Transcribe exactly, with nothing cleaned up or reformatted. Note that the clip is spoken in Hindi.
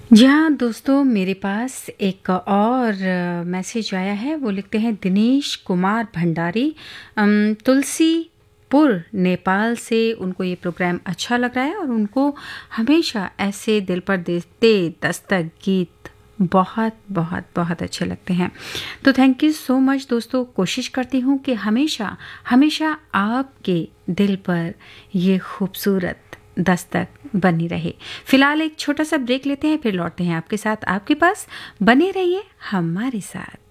जी हाँ दोस्तों, मेरे पास एक और मैसेज आया है। वो लिखते हैं दिनेश कुमार भंडारी, अम, तुलसीपुर नेपाल से। उनको ये प्रोग्राम अच्छा लग रहा है और उनको हमेशा ऐसे दिल पर देते दस्तक गीत बहुत बहुत बहुत अच्छे लगते हैं। तो थैंक यू सो मच दोस्तों। कोशिश करती हूँ कि हमेशा हमेशा आपके दिल पर ये खूबसूरत दस्तक बनी रहे। फिलहाल एक छोटा सा ब्रेक लेते हैं, फिर लौटते हैं आपके साथ आपके पास। बने रहिए हमारे साथ।